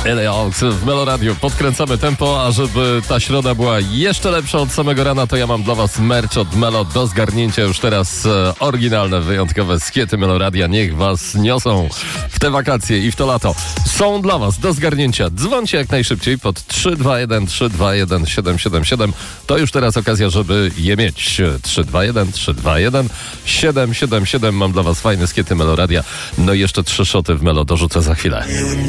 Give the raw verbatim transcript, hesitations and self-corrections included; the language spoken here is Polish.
L A Oaks w Meloradiu. Podkręcamy tempo, a żeby ta środa była jeszcze lepsza od samego rana, to ja mam dla was merch od Melo do zgarnięcia już teraz. E, oryginalne, wyjątkowe skiety Meloradia. Niech was niosą w te wakacje i w to lato. Są dla was do zgarnięcia. Dzwońcie jak najszybciej pod trzy dwa jeden trzy dwa jeden siedem siedem siedem. To już teraz okazja, żeby je mieć. trzy dwa jeden trzy dwa jeden siedem siedem siedem. Mam dla was fajne skiety Meloradia. No i jeszcze trzy szoty w Melo dorzucę za chwilę.